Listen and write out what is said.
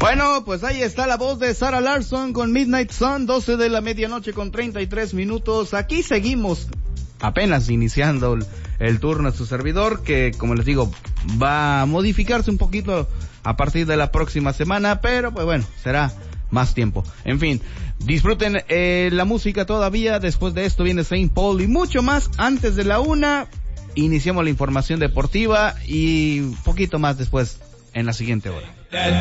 Bueno, pues ahí está la voz de Sarah Larsson con Midnight Sun, 12 de la medianoche con 33 minutos. Aquí seguimos apenas iniciando el turno a su servidor, que como les digo, va a modificarse un poquito a partir de la próxima semana, pero pues bueno, será más tiempo. En fin, disfruten la música todavía. Después de esto viene Saint Paul y mucho más. Antes de la 1, iniciamos la información deportiva y un poquito más después en la siguiente hora.